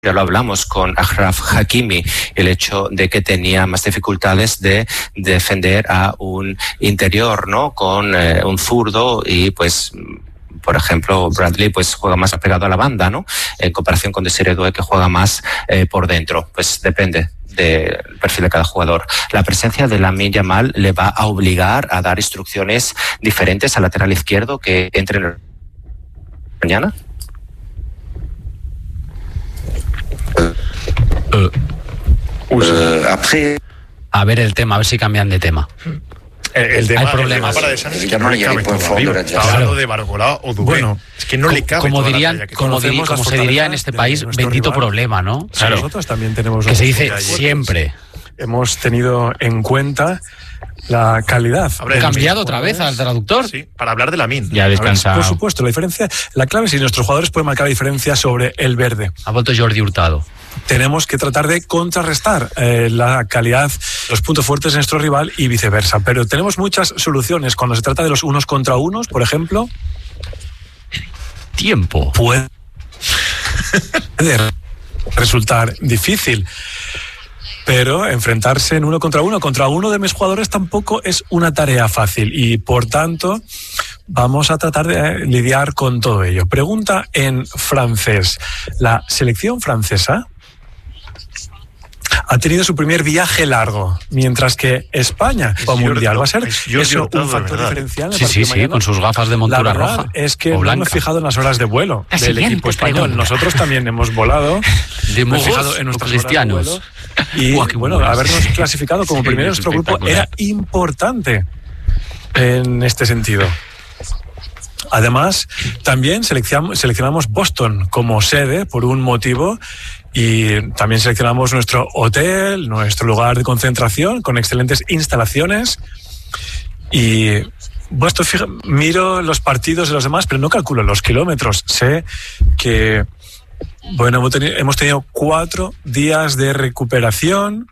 Ya lo hablamos con Achraf Hakimi, el hecho de que tenía más dificultades de defender a un interior, ¿no? Con un zurdo y pues, por ejemplo, Bradley pues juega más pegado a la banda, ¿no? En comparación con Desiree Doué, que juega más por dentro. Pues depende del perfil de cada jugador. La presencia de Lamine Yamal le va a obligar a dar instrucciones diferentes al lateral izquierdo que entre mañana. A ver el tema, a ver si cambian de tema. El tema, hay problemas. El tema para De Santis es que no le cabe todavía. Está hablando de Barcola o Dubé. Bueno, es que no le cabe. Como se diría en este país, bendito rival. Problema, ¿no? Claro. Nosotros también tenemos que se dice siempre. Hemos tenido en cuenta la calidad. ¿He cambiado otra vez al traductor? Sí, para hablar de Lamine. Ya descansado. Por supuesto, la clave es si nuestros jugadores pueden marcar la diferencia sobre el verde. Ha vuelto Jordi Hurtado. Tenemos que tratar de contrarrestar la calidad, los puntos fuertes de nuestro rival y viceversa. Pero tenemos muchas soluciones. Cuando se trata de los unos contra unos, por ejemplo... Tiempo. Puede resultar difícil. Pero enfrentarse en uno contra uno de mis jugadores tampoco es una tarea fácil y por tanto vamos a tratar de lidiar con todo ello. Pregunta en francés. La selección francesa ha tenido su primer viaje largo, mientras que España o mundial va a ser eso un factor diferencial. Sí, con sus gafas de montura roja. Es que no me he fijado en las horas de vuelo del equipo español. Nosotros también hemos volado. Hemos fijado en nuestros cristianos. Y bueno, habernos clasificado como primero en nuestro grupo era importante en este sentido. Además, también seleccionamos Boston como sede por un motivo y también seleccionamos nuestro hotel, nuestro lugar de concentración con excelentes instalaciones y miro los partidos de los demás, pero no calculo los kilómetros. Sé que hemos tenido 4 días de recuperación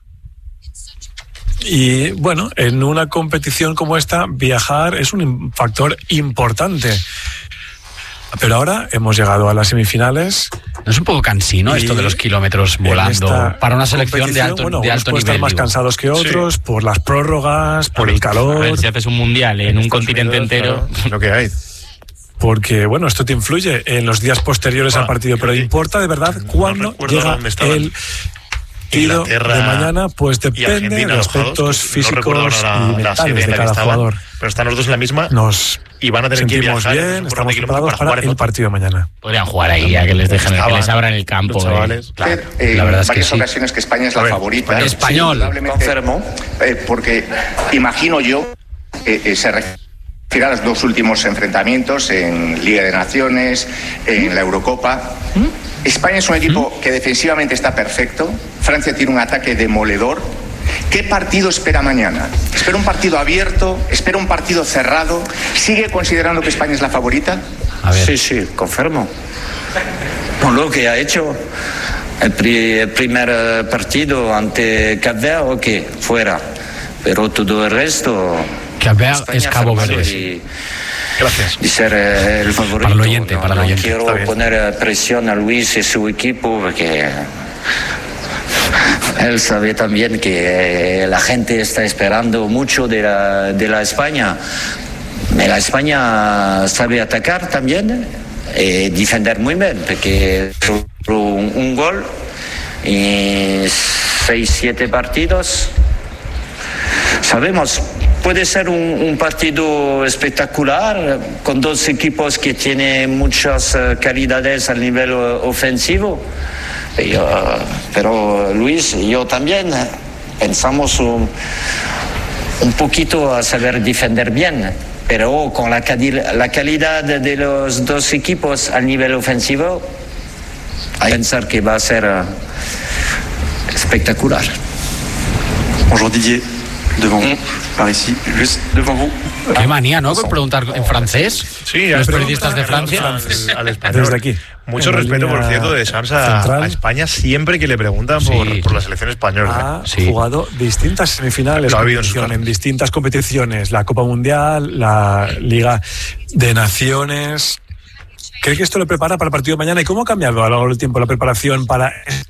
y bueno, en una competición como esta viajar es un factor importante. Pero ahora hemos llegado a las semifinales. ¿No es un poco cansino esto de los kilómetros volando para una selección de alto nivel? Estar más cansados que otros por las prórrogas, por el calor. A ver, si haces un mundial en un continente entero, lo que hay. Porque, bueno, esto te influye en los días posteriores al partido, pero importa de verdad cuándo llega el partido de mañana, pues depende de los aspectos físicos y mentales de cada jugador. Pero están los dos en la misma y van a tener que viajar bien, estamos preparados para el partido de mañana. Podrían jugar ahí, a que les dejen, que les abran el campo. Chavales. Claro. La verdad es que sí. Ocasiones que España es la favorita. Español. Confirmo, porque imagino yo que se refiere a los 2 últimos enfrentamientos en Liga de Naciones, en la Eurocopa. España es un equipo que defensivamente está perfecto. Francia tiene un ataque demoledor. ¿Qué partido espera mañana? ¿Espera un partido abierto? ¿Espera un partido cerrado? ¿Sigue considerando que España es la favorita? A ver. Sí, confirmo. Con lo que ha hecho el primer partido ante Cap Verde, ok, fuera. Pero todo el resto... Cap Verde es Cabo Verde. Gracias. De ser el favorito. Para el oyente, no quiero poner presión a Luis y su equipo porque él sabe también que la gente está esperando mucho de la España. La España sabe atacar también y defender muy bien, porque un gol y 6-7 partidos. Sabemos, puede ser un partido espectacular con 2 equipos que tienen muchas calidades al nivel ofensivo. Pero Luis y yo también pensamos un poquito a saber defender bien, pero con la calidad de los 2 equipos al nivel ofensivo, hay que pensar que va a ser espectacular. Bonjour Didier. Devant vous, par ici, juste devant vous. Qué manía, ¿no? Por preguntar en francés. Sí, los periodistas de Francia. Al español. Desde aquí. Mucho respeto, por cierto, de Sams a España siempre que le preguntan por la selección española. Ha jugado distintas semifinales en distintas competiciones. La Copa Mundial, la Liga de Naciones. ¿Cree que esto le prepara para el partido de mañana? ¿Y cómo ha cambiado a lo largo del tiempo la preparación para